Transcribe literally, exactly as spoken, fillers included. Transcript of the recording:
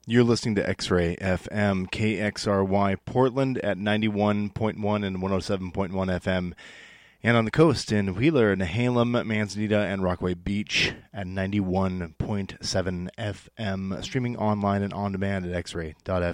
You're listening to X-Ray F M, K X R Y Portland at ninety-one point one and one oh seven point one F M. And on the coast in Wheeler, Nehalem, Manzanita, and Rockaway Beach at ninety-one point seven F M. Streaming online and on demand at x ray dot f m.